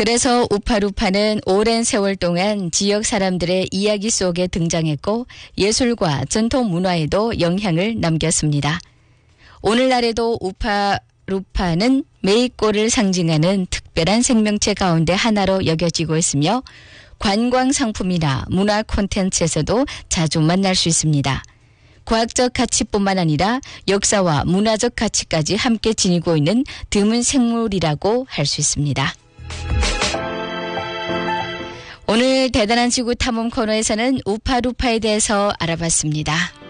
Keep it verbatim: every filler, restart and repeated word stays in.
그래서 우파루파는 오랜 세월 동안 지역 사람들의 이야기 속에 등장했고 예술과 전통 문화에도 영향을 남겼습니다. 오늘날에도 우파루파는 메이꼬를 상징하는 특별한 생명체 가운데 하나로 여겨지고 있으며 관광 상품이나 문화 콘텐츠에서도 자주 만날 수 있습니다. 과학적 가치뿐만 아니라 역사와 문화적 가치까지 함께 지니고 있는 드문 생물이라고 할 수 있습니다. 오늘 대단한 지구 탐험 코너에서는 우파루파에 대해서 알아봤습니다.